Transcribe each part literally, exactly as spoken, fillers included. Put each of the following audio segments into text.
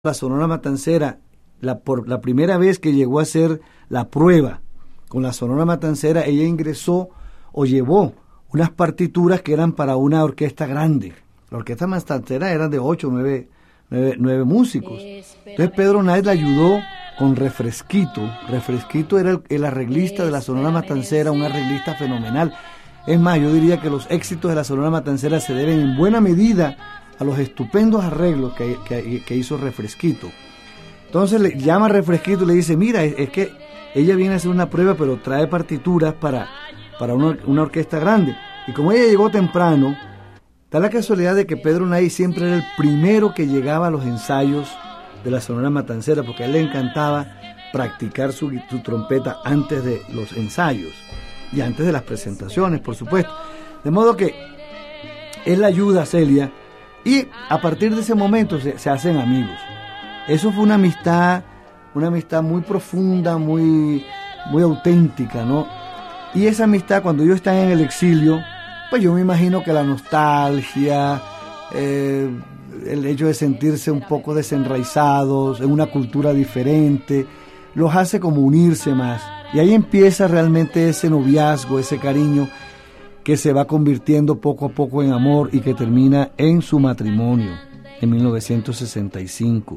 la Sonora Matancera, la, por la primera vez que llegó a hacer la prueba con la Sonora Matancera, ella ingresó o llevó unas partituras que eran para una orquesta grande. La orquesta matancera era de ocho, nueve, nueve, nueve músicos. Entonces Pedro Knight la ayudó con Refresquito. Refresquito era el, el arreglista de la Sonora Matancera, un arreglista fenomenal. Es más, yo diría que los éxitos de la Sonora Matancera se deben en buena medida a los estupendos arreglos que, que, que hizo Refresquito. Entonces le llama a Refresquito y le dice, mira, es, es que ella viene a hacer una prueba, pero trae partituras para, para una, una orquesta grande. Y como ella llegó temprano, da la casualidad de que Pedro Knight siempre era el primero que llegaba a los ensayos de la Sonora Matancera, porque a él le encantaba practicar su, su trompeta antes de los ensayos y antes de las presentaciones, por supuesto. De modo que él ayuda a Celia y a partir de ese momento se, se hacen amigos. Eso fue una amistad, una amistad muy profunda, muy, muy auténtica, ¿no? Y esa amistad, cuando ellos están en el exilio, pues yo me imagino que la nostalgia, eh, el hecho de sentirse un poco desenraizados en una cultura diferente, los hace como unirse más. Y ahí empieza realmente ese noviazgo, ese cariño que se va convirtiendo poco a poco en amor y que termina en su matrimonio en mil novecientos sesenta y cinco.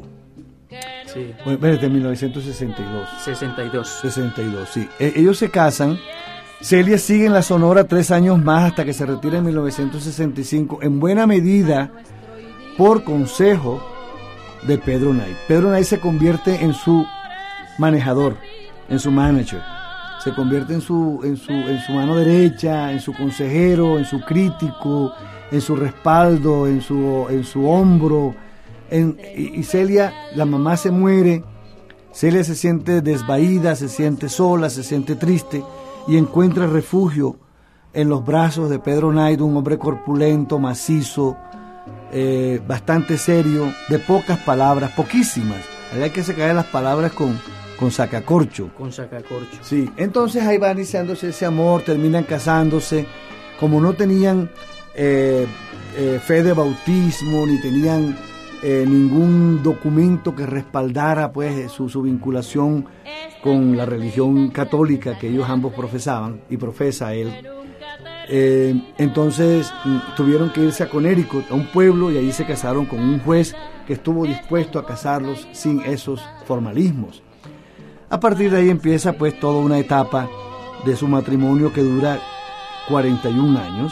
Sí. Bueno, espérate, en mil novecientos sesenta y dos. sesenta y dos. sesenta y dos, sí. E- ellos se casan. Celia sigue en la Sonora tres años más hasta que se retira en mil novecientos sesenta y cinco, en buena medida por consejo de Pedro Knight. Pedro Knight se convierte en su manejador, en su manager. Se convierte en su, en su, en su mano derecha, en su consejero, en su crítico, en su respaldo, en su, en su hombro. En, y, y Celia, la mamá se muere, Celia se siente desvaída, se siente sola, se siente triste y encuentra refugio en los brazos de Pedro Knight, un hombre corpulento, macizo, eh, bastante serio, de pocas palabras, poquísimas. Hay que se caen las palabras con, con sacacorcho. Con sacacorcho. Sí, entonces ahí va iniciándose ese amor, terminan casándose. Como no tenían eh, eh, fe de bautismo, ni tenían eh, ningún documento que respaldara pues su, su vinculación con la religión católica que ellos ambos profesaban, y profesa él, eh, entonces tuvieron que irse a Connecticut, a un pueblo, y ahí se casaron con un juez que estuvo dispuesto a casarlos sin esos formalismos. A partir de ahí empieza pues toda una etapa de su matrimonio que dura cuarenta y un años,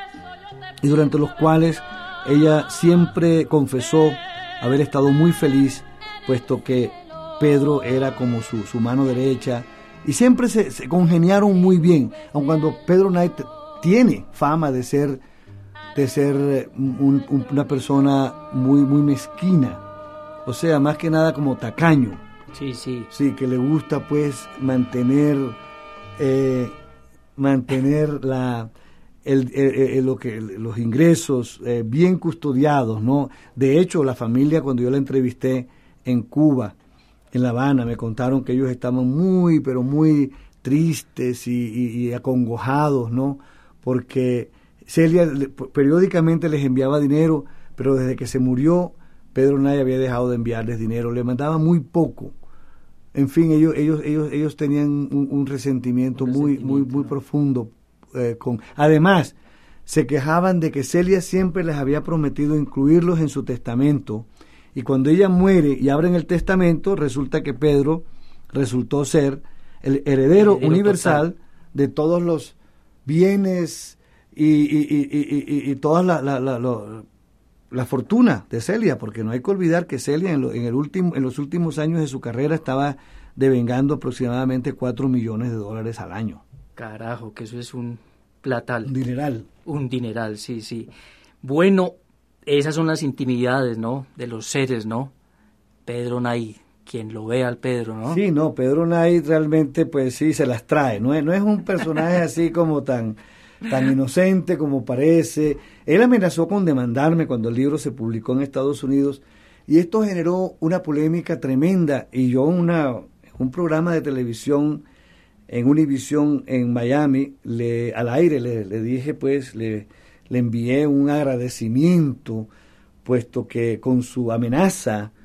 y durante los cuales ella siempre confesó haber estado muy feliz, puesto que Pedro era como su, su mano derecha, y siempre se, se congeniaron muy bien, aun cuando Pedro Knight tiene fama de ser, de ser un, un, una persona muy, muy mezquina, o sea, más que nada como tacaño. Sí, sí. Sí, que le gusta pues mantener, eh, mantener la... El, el, el, lo que, los ingresos eh, bien custodiados, ¿no? De hecho, la familia, cuando yo la entrevisté en Cuba, en La Habana, me contaron que ellos estaban muy, pero muy tristes y, y, y acongojados, ¿no? Porque Celia periódicamente les enviaba dinero, pero desde que se murió, Pedro Knight había dejado de enviarles dinero, le mandaba muy poco. En fin, ellos, ellos, ellos, ellos tenían un, un resentimiento, un muy, resentimiento muy, muy ¿no? profundo. Eh, con, además, se quejaban de que Celia siempre les había prometido incluirlos en su testamento, y cuando ella muere y abren el testamento, resulta que Pedro resultó ser el heredero, heredero universal total de todos los bienes y, y, y, y, y, y toda la, la, la, la, la fortuna de Celia, porque no hay que olvidar que Celia en, lo, en, el último, en los últimos años de su carrera estaba devengando aproximadamente cuatro millones de dólares al año. Carajo, que eso es un platal. Un dineral. Un dineral, sí, sí. Bueno, esas son las intimidades, ¿no? De los seres, ¿no? Pedro Knight, quien lo ve al Pedro, ¿no? Sí, no, Pedro Knight realmente, pues sí, se las trae. No es, no es un personaje así como tan, tan inocente como parece. Él amenazó con demandarme cuando el libro se publicó en Estados Unidos, y esto generó una polémica tremenda. Y yo, una, un programa de televisión en Univision en Miami, le, al aire le, le dije, pues, le, le envié un agradecimiento, puesto que con su amenaza